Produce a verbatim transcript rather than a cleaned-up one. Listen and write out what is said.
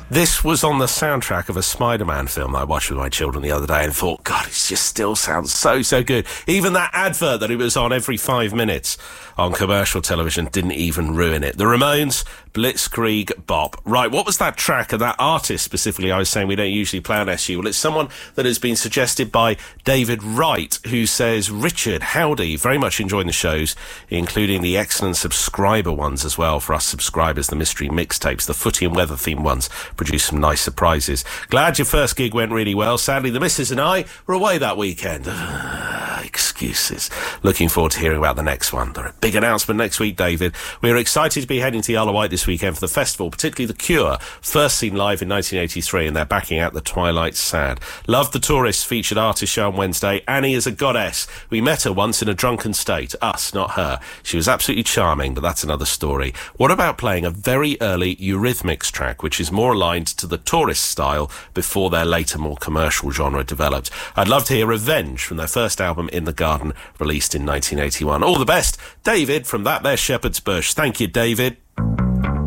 This was on the soundtrack of a Spider-Man film that I watched with my children the other day and thought, God, it just still sounds so, so good. Even that advert that it was on every five minutes on commercial television didn't even ruin it. The Ramones, Blitzkrieg Bop. Right, what was that track and that artist specifically I was saying we don't usually play on S U? Well, it's someone that has been suggested by David Wright, who says, Richard, howdy, very much enjoying the shows, including the excellent subscriber ones as well for us subscribers, the mystery mixtapes, the footy and weather themed ones produce some nice surprises. Glad your first gig went really well. Sadly, the missus and I were away that weekend. Uh, excuses. Looking forward to hearing about the next one. There are a big announcement next week, David. We're excited to be heading to Isle of Wight this weekend for the festival, particularly The Cure, first seen live in nineteen eighty-three, and they're backing out The Twilight Sad. Loved the Tourists featured artist show on Wednesday. Annie is a goddess. We met her once in a drunken state. Us, not her. She was absolutely charming, but that's another story. What about playing a very early Eurythmics track, which is more aligned to the Tourist style before their later more commercial genre developed? I'd love to hear Revenge from their first album In the Garden, released in nineteen eighty-one. All the best, David, from that there Shepherd's Bush. Thank you, David.